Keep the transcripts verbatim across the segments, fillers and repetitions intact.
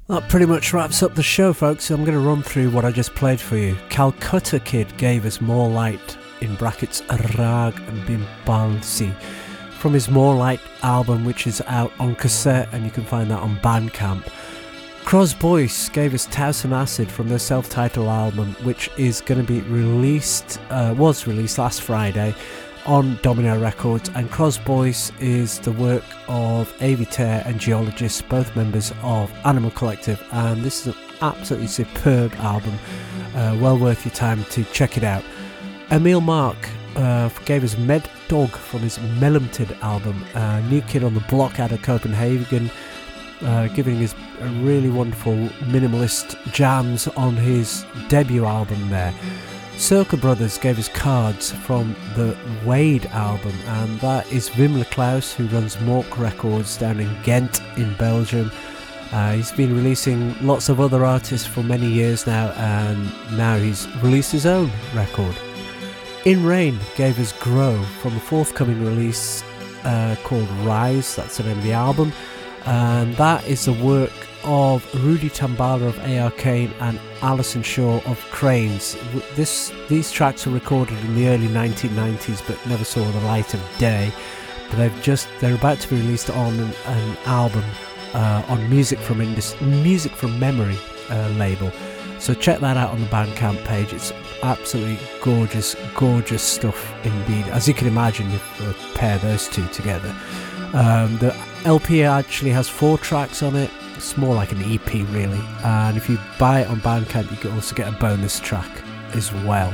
That pretty much wraps up the show, folks. I'm going to run through what I just played for you. Calcutta Kid gave us More Light, in brackets Rag Bimbalsi, from his More Light album, which is out on cassette, and you can find that on Bandcamp. Cros Boyce gave us Towson Acid from their self-titled album, which is going to be released, uh, was released last Friday on Domino Records. And Cros Boyce is the work of Avi Ter and Geologists, both members of Animal Collective, and this is an absolutely superb album, uh, well worth your time to check it out. Emil Mark uh, gave us Med Dog from his Melumted album, uh, New Kid on the Block out of Copenhagen, uh, giving us a really wonderful minimalist jams on his debut album there. Circle Brothers gave us Cards from the Wade album, and that is Wim Leclaus, who runs Mork Records down in Ghent in Belgium. Uh, he's been releasing lots of other artists for many years now, and now he's released his own record. In Rain gave us Grow from a forthcoming release uh, called Rise, that's the name of the album, and that is the work of Rudy Tambala of A R Kane and Alison Shaw of Cranes. This, these tracks were recorded in the early nineteen nineties but never saw the light of day, but they've just they're about to be released on an, an album uh, on Music from Indus, Music from Memory uh, label. So check that out on the Bandcamp page. It's absolutely gorgeous, gorgeous stuff indeed. As you can imagine, if you pair those two together. Um, the L P actually has four tracks on it. It's more like an E P really, and if you buy it on Bandcamp you can also get a bonus track as well.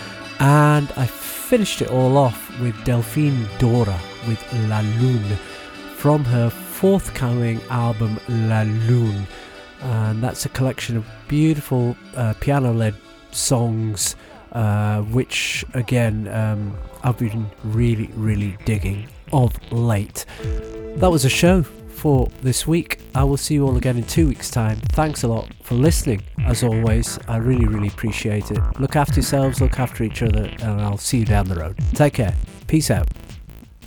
And I finished it all off with Delphine Dora with La Lune from her forthcoming album La Lune, and that's a collection of beautiful uh, piano-led songs, uh, which again um, I've been really really digging of late. That was a show for this week. I will see you all again in two weeks time. Thanks a lot for listening, as always. I really really appreciate it. Look after yourselves, look after each other, and I'll see you down the road. Take care. Peace out.